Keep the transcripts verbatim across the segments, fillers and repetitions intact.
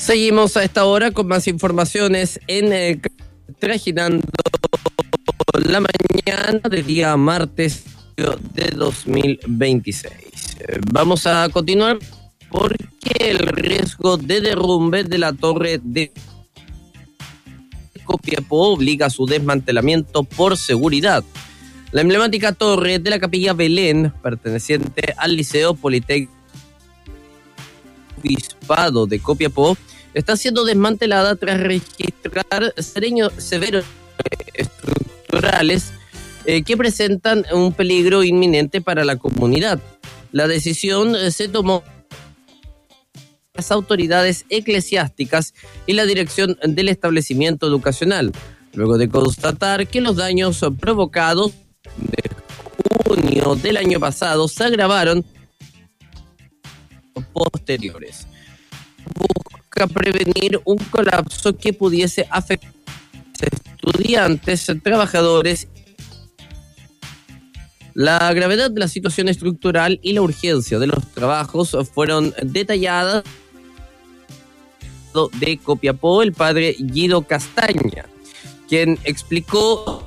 Seguimos a esta hora con más informaciones en eh, Trajinando la Mañana del día martes de dos mil veintiséis. Eh, vamos a continuar porque el riesgo de derrumbe de la torre de Copiapó obliga a su desmantelamiento por seguridad. La emblemática torre de la Capilla Belén, perteneciente al Liceo Politécnico Obispado de Copiapó, está siendo desmantelada tras registrar sereños severos estructurales eh, que presentan un peligro inminente para la comunidad. La decisión eh, se tomó las autoridades eclesiásticas y la dirección del establecimiento educacional, luego de constatar que los daños provocados de junio del año pasado se agravaron posteriores. Busca prevenir un colapso que pudiese afectar a estudiantes, trabajadores. La gravedad de la situación estructural y la urgencia de los trabajos fueron detalladas de Copiapó el padre Guido Castaña, quien explicó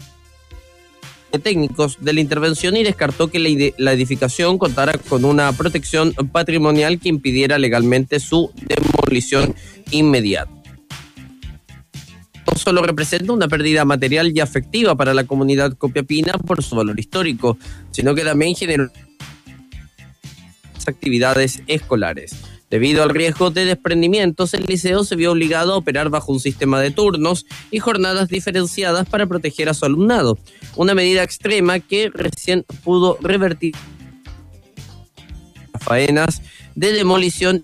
técnicos de la intervención y descartó que la, ide- la edificación contara con una protección patrimonial que impidiera legalmente su demolición inmediata. No solo representa una pérdida material y afectiva para la comunidad copiapina por su valor histórico, sino que también generó actividades escolares. Debido al riesgo de desprendimientos, el liceo se vio obligado a operar bajo un sistema de turnos y jornadas diferenciadas para proteger a su alumnado, una medida extrema que recién pudo revertir las faenas de demolición.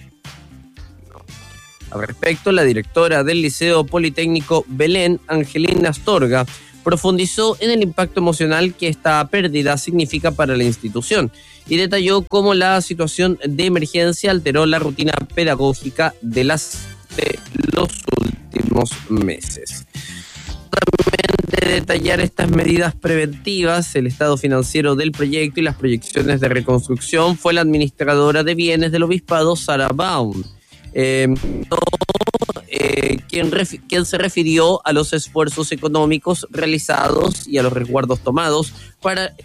Al respecto, la directora del Liceo Politécnico Belén, Angelina Astorga, profundizó en el impacto emocional que esta pérdida significa para la institución y detalló cómo la situación de emergencia alteró la rutina pedagógica de, las, de los últimos meses. También de detallar estas medidas preventivas, el estado financiero del proyecto y las proyecciones de reconstrucción fue la administradora de bienes del obispado, Sara Baum, eh, no, eh, quien, ref, quien se refirió a los esfuerzos económicos realizados y a los resguardos tomados para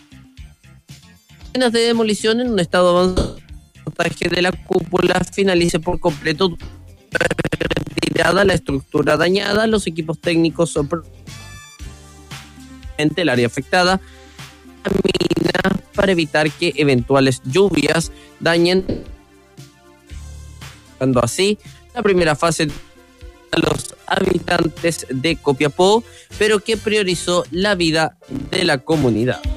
de demolición en un estado avanzado. El montaje de la cúpula finalice por completo, retirada la estructura dañada, los equipos técnicos el área afectada camina para evitar que eventuales lluvias dañen, dando así la primera fase a los habitantes de Copiapó, pero que priorizó la vida de la comunidad.